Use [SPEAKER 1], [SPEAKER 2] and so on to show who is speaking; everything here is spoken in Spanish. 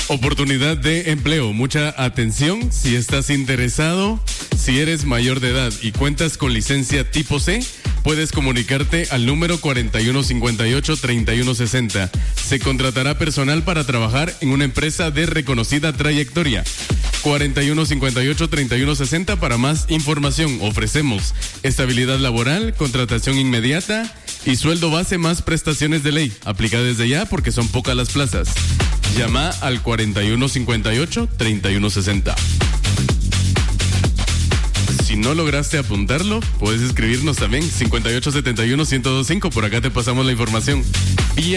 [SPEAKER 1] Oportunidad de empleo. Mucha atención. Si estás interesado, si eres mayor de edad y cuentas con licencia tipo C, puedes comunicarte al número 4158-3160. Se contratará personal para trabajar en una empresa de reconocida trayectoria. 4158-3160 para más información. Ofrecemos estabilidad laboral, contratación inmediata y sueldo base más prestaciones de ley. Aplica desde ya porque son pocas las plazas. Llama al 4158-3160. Si no lograste apuntarlo, puedes escribirnos también 5871-1025. Por acá te pasamos la información.